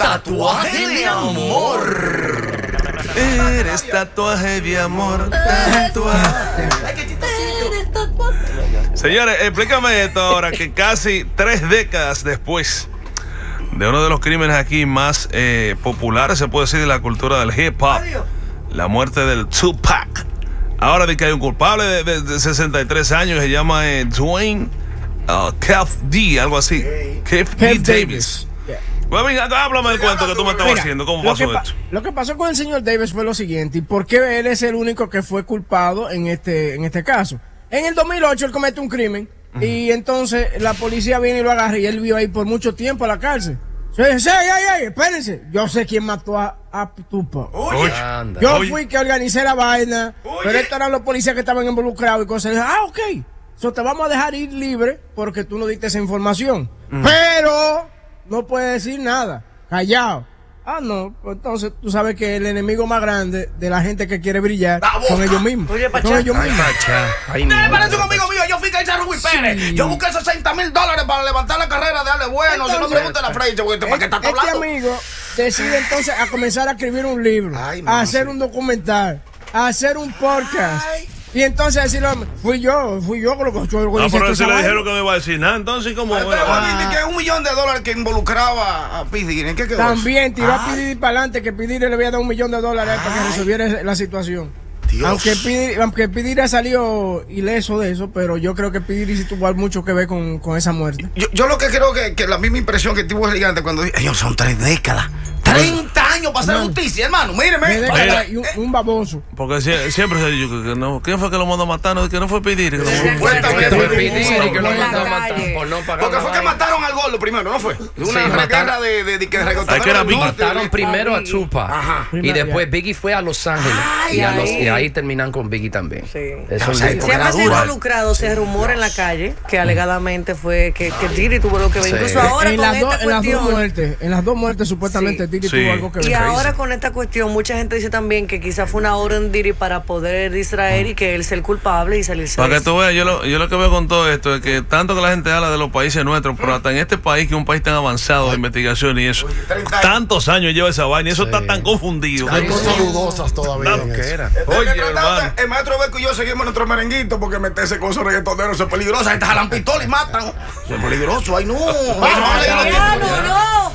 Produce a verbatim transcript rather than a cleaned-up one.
tatuaje de amor. Eres tatuaje de amor. Tatuaje. Señores, explícame esto ahora, que casi tres décadas después de uno de los crímenes aquí más eh, populares, se puede decir, de la cultura del hip hop, la muerte del Tupac. Ahora de que hay un culpable de, de, de sesenta y tres años, se llama eh, Dwayne uh, Kef D, algo así. Kef D. Davis. Yeah. Bueno, venga, háblame del cuento que tú me estabas Mira, haciendo. ¿Cómo lo pasó que esto? Lo que pasó con el señor Davis fue lo siguiente. ¿Y por qué él es el único que fue culpado en este, en este caso? En el dos mil ocho él comete un crimen. Uh-huh. Y entonces la policía viene y lo agarra y él vive ahí por mucho tiempo a la cárcel. Sí, sí, ay, ay, espérense. Yo sé quién mató a, a Tupac. Oye, Yo Oye. fui que organicé la vaina. Oye. Pero estos eran los policías que estaban involucrados y cosas. Y dije, ah, ok. So, te vamos a dejar ir libre porque tú no diste esa información. Uh-huh. Pero no puedes decir nada. Callado. Ah, no. Pues entonces tú sabes que el enemigo más grande de la gente que quiere brillar son ellos mismos. Oye, Pachá. Son ellos Ay, mismos. Pachá. Ay, Me no. parece un amigo mío, yo fui que a Rubí Pérez. Sí. Yo busqué sesenta mil dólares para levantar la carrera de Ale Bueno. Entonces, si no, pregunte la Freche, porque ¿para qué Este, estás este hablando? amigo decide entonces a comenzar a escribir un libro, Ay, no, a hacer sí. un documental, a hacer un podcast. Ay. Y entonces decirlo, fui yo, fui yo con lo que yo No, organicé pero toda se esa le vaina. dijeron que no iba a decir nada. Entonces, ¿cómo? Pero Ah. que un millón de dólares que involucraba a P. Diddy. ¿En qué quedó También eso? tiró a Ay, P. Diddy para adelante, que P. Diddy le había dado un millón de dólares para que resolviera la situación. Dios. Aunque P. Diddy, aunque P. Diddy ha salido ileso de eso, pero yo creo que P. Diddy sí tuvo mucho que ver con, con esa muerte. Yo, yo lo que creo que, que la misma impresión que tuvo el gigante cuando dijo, ellos son tres décadas. treinta años para hacer justicia, hermano. Míreme. Me deja Mira. y un, un baboso. Porque sie- siempre se ha dicho que, que no. ¿Quién fue que lo mandó a matar? No, que no fue pedir. Que lo mandó a matar. Supuestamente. Que fue pedir y que lo En la mandaron a matar calle. por no pagar Porque la fue que vaina. mataron al gordo primero, ¿no fue? Una Sí, guerra mataron- de, de, de, que Ay, que era Biggie. Mataron primero a Tupac. Ajá. Y después Biggie fue a Los Ángeles. Ay, y, a los- ahí. y ahí terminan con Biggie también. Sí. Eso O sea, es porque Siempre era se ha dura. involucrado, se rumora en la calle que alegadamente fue que, que Diddy tuvo lo que ver. Sí. Incluso ahora en, con las esta dos- en las dos cuestión. muertes, en las dos muertes supuestamente Sí. Diddy Sí. tuvo algo que ver. Y ahora con esta cuestión, mucha gente dice también que quizás fue una orden de Diddy para poder distraer y que él sea el culpable y salirse Para de que eso. tú veas, yo lo, yo lo que veo con todo esto es que tanto que la gente habla de los países nuestros, pero hasta en este país, que es un país tan avanzado de investigación y eso, treinta años. tantos años lleva esa vaina y eso Sí. está tan confundido. Hay cosas dudosas todavía. Dame en ¿Qué eso. era? Oye, Mientras tanto, hermano. el maestro Beco y yo seguimos nuestro merenguito porque meterse con esos reggaetoneros es peligroso. Ahí te jalan pistola y matan. Eso es peligroso. Ay, no. Vamos, vamos a leer los ¡Diablo, títulos. no!